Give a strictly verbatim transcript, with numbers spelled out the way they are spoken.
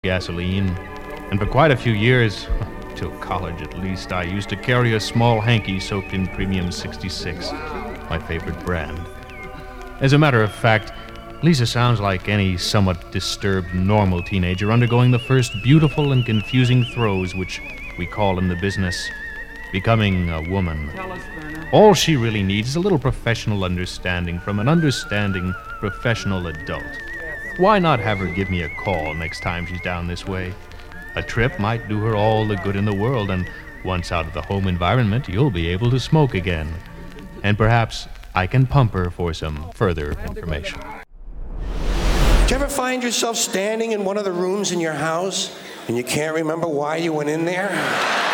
gasoline, and for quite a few years, till college at least, I used to carry a small hanky soaked in Premium sixty-six, my favorite brand. As a matter of fact, Lisa sounds like any somewhat disturbed normal teenager undergoing the first beautiful and confusing throes which we call in the business becoming a woman. All she really needs is a little professional understanding from an understanding professional adult. Why not have her give me a call next time she's down this way? A trip might do her all the good in the world, and once out of the home environment, you'll be able to smoke again. And perhaps I can pump her for some further information. Do you ever find yourself standing in one of the rooms in your house and you can't remember why you went in there?